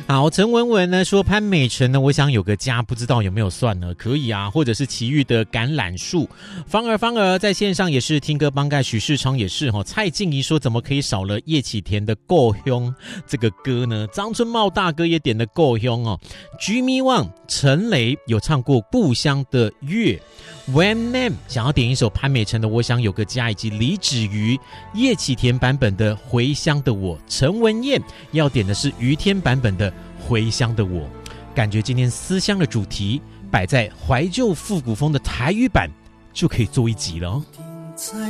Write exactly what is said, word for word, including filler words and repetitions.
好，陈文文呢说潘美辰呢，我想有个家，不知道有没有算呢？可以啊，或者是奇遇的橄榄树。芳儿芳儿在线上也是听歌帮盖，许世昌也是哈。蔡静怡说怎么可以少了叶启田的《故乡》这个歌呢？张春茂大哥也点了《故乡》哦。Jimmy Wang 陈雷有唱过《故乡的月》。When Name 想要点一首潘美辰的《我想有个家》，以及李芷瑜、叶启田版本的《回乡的我》。陈文燕要点的是于天版本的《回乡的我》。感觉今天思乡的主题摆在怀旧复古风的台语版，就可以做一集了哦。